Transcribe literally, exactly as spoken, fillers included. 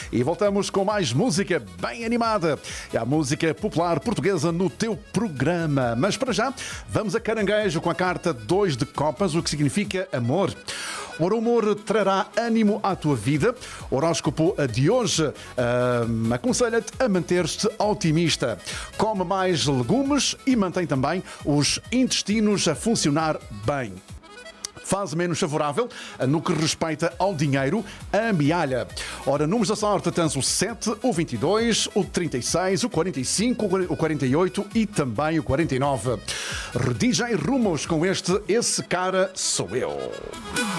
e voltamos com mais música bem animada. É a música popular portuguesa no teu programa. Mas para já, vamos a Caranguejo com a carta dois de copas, o que significa amor. O amor trará ânimo à tua vida. O horóscopo de hoje uh, aconselha-te a manter-te otimista. Come mais legumes e mantém também os intestinos a funcionar bem. Fase menos favorável no que respeita ao dinheiro, a amealha. Ora, números da sorte tens o sete, o vinte e dois, o trinta e seis, o quarenta e cinco, o quarenta e oito e também o quarenta e nove. D J Rumos com este Esse Cara Sou Eu.